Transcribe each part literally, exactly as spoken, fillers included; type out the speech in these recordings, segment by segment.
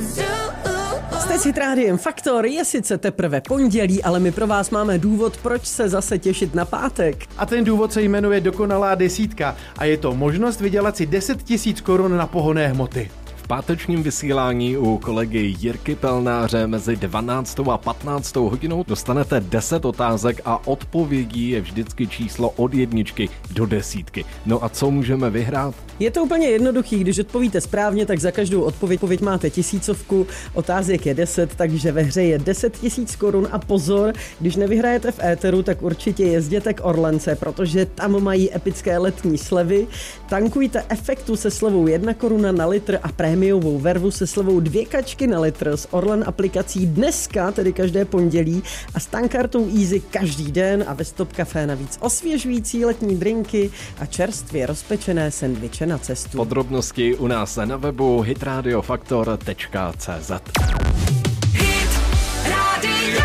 Jste s Hit Rádiem Faktor, je sice teprve pondělí, ale my pro vás máme důvod, proč se zase těšit na pátek. A ten důvod se jmenuje Dokonalá desítka a je to možnost vydělat si deset tisíc korun na pohonné hmoty. V pátečním vysílání u kolegy Jirky Pelnáře mezi dvanáctou a patnáctou hodinou dostanete deset otázek a odpovědí je vždycky číslo od jedničky do desítky. No a co můžeme vyhrát? Je to úplně jednoduchý, když odpovíte správně, tak za každou odpověď, odpověď máte tisícovku, otázek je deset, takže ve hře je deset tisíc korun a pozor, když nevyhrajete v éteru, tak určitě jezděte k Orlence, protože tam mají epické letní slevy. Tankujte Efektu se slevou jedna koruna na litr a prémiovou vervu se slevou dvě kačky na litr s Orlen aplikací dneska, tedy každé pondělí, a s tankartou Easy každý den a ve Stop Café navíc osvěžující letní drinky a čerstvě rozpečené sendviče na cestu. Podrobnosti u nás na webu hitradiofaktor tečka cé zet. Hit Radio.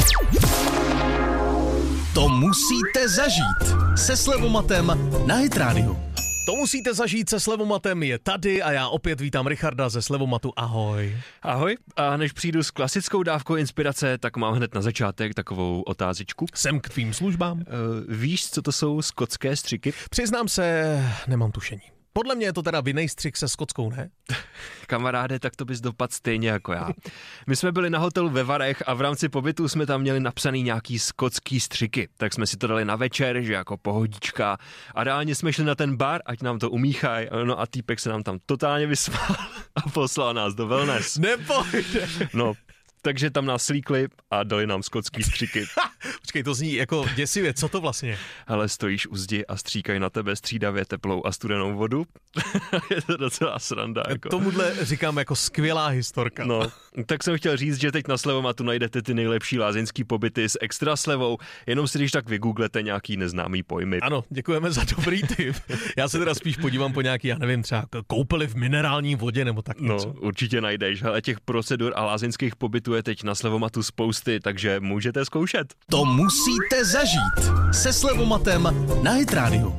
To musíte zažít se Slevomatem na Hit Radio. To musíte zažít se Slevomatem, je tady a já opět vítám Richarda ze Slevomatu. Ahoj. Ahoj, a než přijdu s klasickou dávkou inspirace, tak mám hned na začátek takovou otázičku. Jsem k tvým službám. Uh, víš, co to jsou skotské střiky? Přiznám se, nemám tušení. Podle mě je to teda vinnej střik se skotskou, ne? Kamaráde, tak to bys dopadl stejně jako já. My jsme byli na hotelu ve Varech a v rámci pobytu jsme tam měli napsaný nějaký skotský střiky. Tak jsme si to dali na večer, že jako pohodička. A reálně jsme šli na ten bar, ať nám to umíchaj. No a týpek se nám tam totálně vysmál a poslal nás do wellness. Nepojde. No, takže tam nás slíkli a dali nám skotský střiky. Počkej, to zní jako děsivě, co to vlastně? Hele, stojíš u zdi a stříkají na tebe střídavě teplou a studenou vodu. Je to docela sranda. Jako. Tomuhle říkám jako skvělá historka. No, tak jsem chtěl říct, že teď na Slevomatu najdete ty nejlepší lázeňský pobyty s extra slevou, jenom si když tak vygooglete nějaký neznámý pojmy. Ano, děkujeme za dobrý tip. Já se teda spíš podívám po nějaký, já nevím, třeba koupeli v minerální vodě nebo tak něco. No, určitě najdeš, ale těch procedur a lázeňských pobytů je teď na Slevomatu spousty, takže můžete zkoušet. To musíte zažít se Slevomatem na Hit Radio.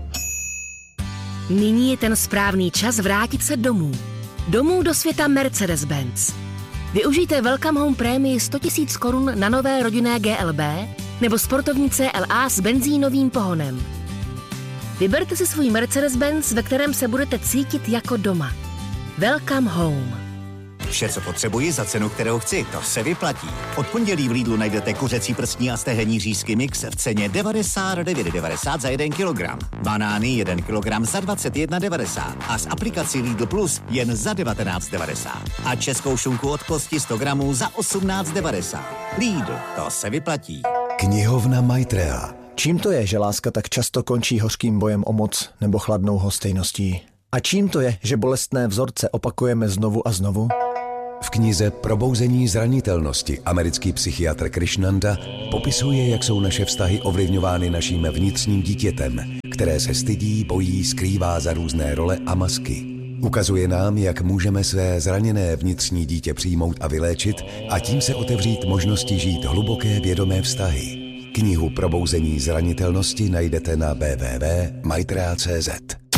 Nyní je ten správný čas vrátit se domů. Domů do světa Mercedes-Benz. Využijte Welcome Home prémii sto tisíc korun na nové rodinné G L B nebo sportovní C L A s benzínovým pohonem. Vyberte si svůj Mercedes-Benz, ve kterém se budete cítit jako doma. Welcome Home. Vše, co potřebuji za cenu, kterou chci, to se vyplatí. Od pondělí v Lidlu najdete kuřecí prstní a stehenní řízky mix v ceně devadesát devět devadesát za jeden kilogram. Banány jeden kilogram za dvacet jedna devadesát a s aplikací Lidl Plus jen za devatenáct devadesát. A českou šunku od kosti sto gramů za osmnáct devadesát. Lidl, to se vyplatí. Knihovna Maitrea. Čím to je, že láska tak často končí hořkým bojem o moc nebo chladnou hostejností? A čím to je, že bolestné vzorce opakujeme znovu a znovu? V knize Probouzení zranitelnosti americký psychiatr Krishnanda popisuje, jak jsou naše vztahy ovlivňovány naším vnitřním dítětem, které se stydí, bojí, skrývá za různé role a masky. Ukazuje nám, jak můžeme své zraněné vnitřní dítě přijmout a vyléčit a tím se otevřít možnosti žít hluboké vědomé vztahy. Knihu Probouzení zranitelnosti najdete na w w w tečka maitrea tečka c z.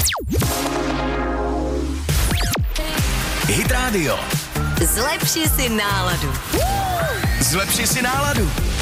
Hit Radio. Zlepši si náladu. Zlepši si náladu.